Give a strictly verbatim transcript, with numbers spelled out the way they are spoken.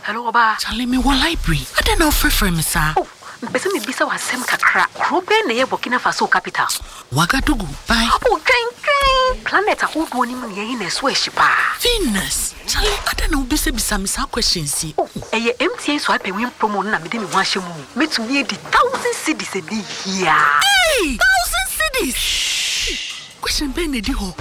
Hello, Oba. Charlie, me wa library. I don't know for for me, sir. Oh, mpese me bisa wasem kakra. Krobe na ye Burkina Faso capital. Wagadugu. Bye. Oh, train train. Planet ahodo ni mu ye na so ehyipa. Venus. Charlie, I don't know bisa bisa me sa questions. Oh, eye M T A so ape win promo na me de me ho ahye mu. Metumi e di thousand cedis e di here. Hey! Thousand cedis. Question ben e di ho.